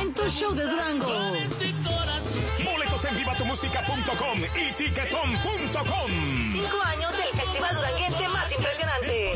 evento Show de Durango. Boletos en vivatumusica.com y tiquetón.com. 5 años del festival duranguense más impresionante.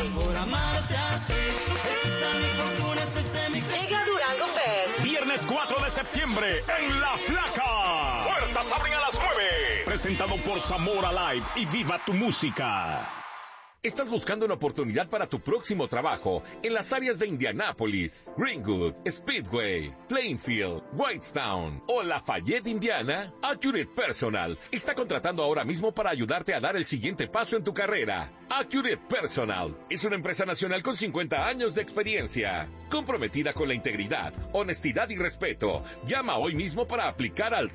Llega Durango Fest. Viernes 4 de septiembre en La Flaca. Puertas abren a las 9. Presentado por Zamora Live y Viva tu Música. ¿Estás buscando una oportunidad para tu próximo trabajo en las áreas de Indianápolis, Greenwood, Speedway, Plainfield, Whitestown o Lafayette, Indiana? Accurate Personal está contratando ahora mismo para ayudarte a dar el siguiente paso en tu carrera. Accurate Personal es una empresa nacional con 50 años de experiencia, comprometida con la integridad, honestidad y respeto. Llama hoy mismo para aplicar al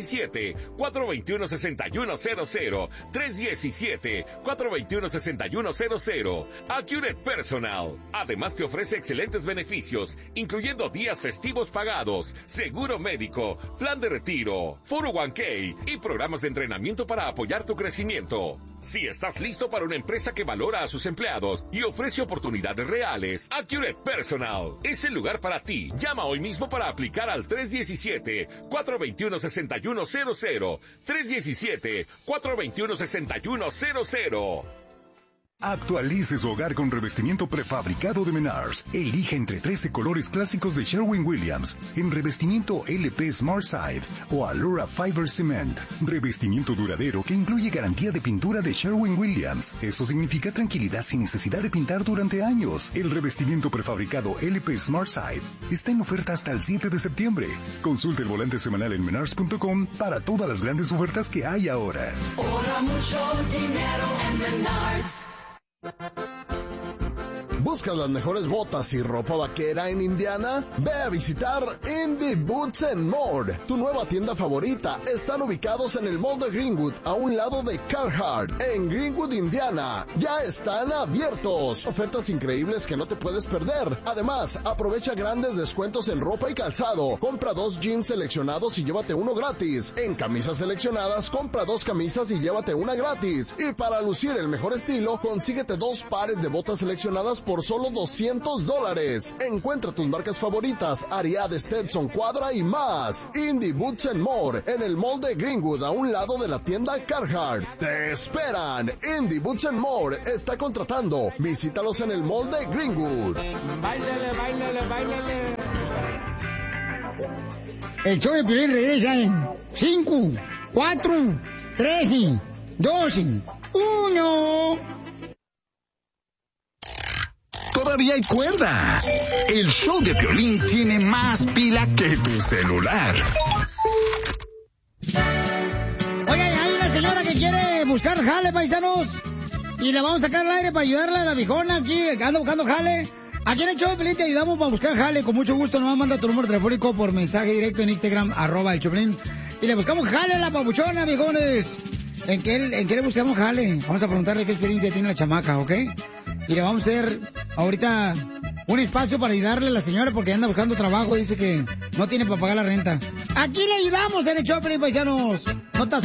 317-421-6100, 317-421-6100. Accurate Personal. Además te ofrece excelentes beneficios, incluyendo días festivos pagados, seguro médico, plan de retiro, 401k y programas de entrenamiento para apoyar tu crecimiento. Si estás listo para una empresa que valora a sus empleados y ofrece oportunidades reales, Accurate Personal es el lugar para ti. Llama hoy mismo para aplicar al 317-421-6100, 317-421-6100. Actualice su hogar con revestimiento prefabricado de Menards. Elige entre 13 colores clásicos de Sherwin-Williams en revestimiento LP Smart Side o Allura Fiber Cement. Revestimiento duradero que incluye garantía de pintura de Sherwin-Williams. Eso significa tranquilidad sin necesidad de pintar durante años. El revestimiento prefabricado LP Smart Side está en oferta hasta el 7 de septiembre. Consulte el volante semanal en menards.com para todas las grandes ofertas que hay ahora. Ahora mucho dinero en Menards. ¿Buscas las mejores botas y ropa vaquera en Indiana? Ve a visitar Indie Boots and More. Tu nueva tienda favorita. Están ubicados en el Mall de Greenwood, a un lado de Carhartt, en Greenwood, Indiana. Ya están abiertos. Ofertas increíbles que no te puedes perder. Además, aprovecha grandes descuentos en ropa y calzado. Compra 2 jeans seleccionados y llévate uno gratis. En camisas seleccionadas, compra 2 camisas y llévate una gratis. Y para lucir el mejor estilo, consíguete 2 pares de botas seleccionadas por solo $200. Encuentra tus marcas favoritas, Ariat, Stetson, Quadra y más. Indie Boots and More, en el Mall de Greenwood, a un lado de la tienda Carhartt. ¡Te esperan! Indie Boots and More está contratando. Visítalos en el Mall de Greenwood. Báilale, báilale, báilale. El show de Piolín regresa en 5, 4, 3, 2, 1... Todavía hay cuerda. El show de Piolín tiene más pila que tu celular. Oye, hay una señora que quiere buscar jale, paisanos. Y le vamos a sacar al aire para ayudarle a la viejona aquí, que anda buscando jale. Aquí en el show de Piolín te ayudamos para buscar jale. Con mucho gusto, nomás manda tu número telefónico por mensaje directo en Instagram, @el Choplin. Y le buscamos jale a la papuchona, viejones. ¿En qué le buscamos jale? Vamos a preguntarle qué experiencia tiene la chamaca, ¿ok? Y le vamos a hacer ahorita un espacio para ayudarle a la señora porque anda buscando trabajo. Dice que no tiene para pagar la renta. Aquí le ayudamos en el Choplin, paisanos. No estás